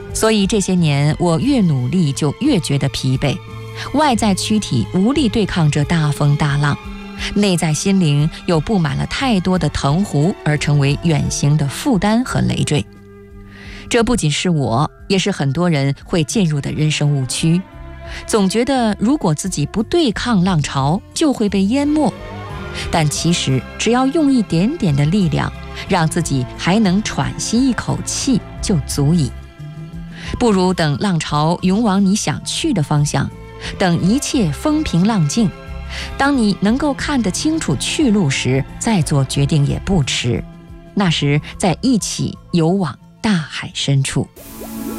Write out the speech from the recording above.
所以这些年我越努力就越觉得疲惫，外在躯体无力对抗这大风大浪，内在心灵又布满了太多的藤壶，而成为远行的负担和累赘。这不仅是我，也是很多人会进入的人生误区，总觉得如果自己不对抗浪潮，就会被淹没。但其实只要用一点点的力量，让自己还能喘息一口气就足矣。不如等浪潮涌往你想去的方向，等一切风平浪静，当你能够看得清楚去路时，再做决定也不迟。那时再一起游往大海深处。